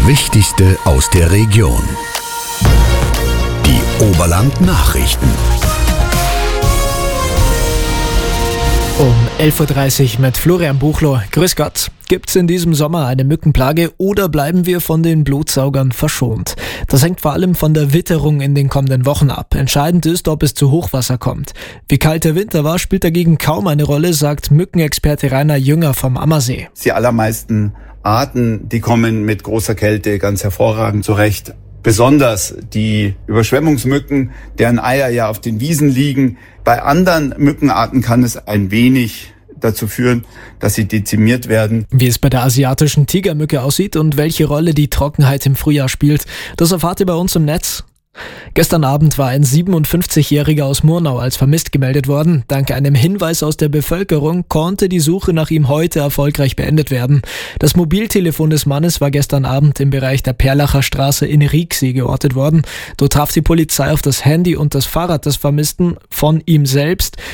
Wichtigste aus der Region. Die Oberland-Nachrichten. Um 11.30 Uhr mit Florian Buchloh. Grüß Gott. Gibt's in diesem Sommer eine Mückenplage oder bleiben wir von den Blutsaugern verschont? Das hängt vor allem von der Witterung in den kommenden Wochen ab. Entscheidend ist, ob es zu Hochwasser kommt. Wie kalt der Winter war, spielt dagegen kaum eine Rolle, sagt Mückenexperte Rainer Jünger vom Ammersee. Die allermeisten Arten, die kommen mit großer Kälte ganz hervorragend zurecht. Besonders die Überschwemmungsmücken, deren Eier ja auf den Wiesen liegen. Bei anderen Mückenarten kann es ein wenig dazu führen, dass sie dezimiert werden. Wie es bei der asiatischen Tigermücke aussieht und welche Rolle die Trockenheit im Frühjahr spielt, das erfahrt ihr bei uns im Netz. Gestern Abend war ein 57-Jähriger aus Murnau als vermisst gemeldet worden. Dank einem Hinweis aus der Bevölkerung konnte die Suche nach ihm heute erfolgreich beendet werden. Das Mobiltelefon des Mannes war gestern Abend im Bereich der Perlacher Straße in Rieksee geortet worden. Dort traf die Polizei auf das Handy und das Fahrrad des Vermissten von ihm selbst.